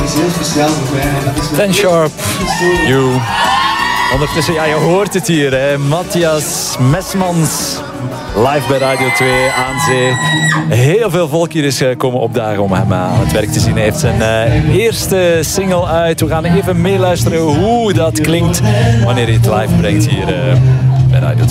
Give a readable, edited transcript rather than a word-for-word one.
Ten Sharp, You. Ondertussen, ja, je hoort het hier, hè. Matthias Mesmans, live bij Radio 2 aan zee. Heel veel volk hier is komen opdagen om hem aan het werk te zien. Hij heeft zijn eerste single uit. We gaan even meeluisteren hoe dat klinkt wanneer hij het live brengt hier bij Radio 2.